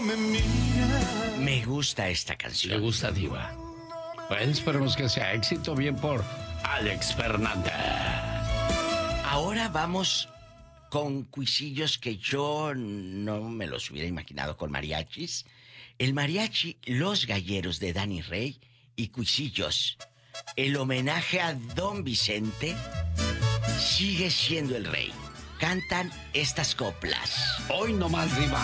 me mira. Me gusta esta Le canción. gusta, Diva. Bueno, esperemos que sea éxito. Bien por Alex Fernández. Ahora vamos con cuisillos que yo no me los hubiera imaginado con mariachis. El mariachi Los Galleros de Danny Rey y cuisillos. El homenaje a Don Vicente sigue siendo el rey. Cantan estas coplas. Hoy no más, Diva.